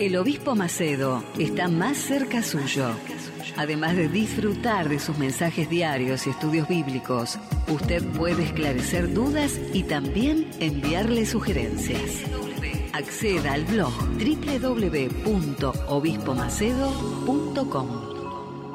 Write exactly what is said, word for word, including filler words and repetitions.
El Obispo Macedo está más cerca suyo. Además de disfrutar de sus mensajes diarios y estudios bíblicos, usted puede esclarecer dudas y también enviarle sugerencias. Acceda al blog doble u doble u doble u punto obispo macedo punto com.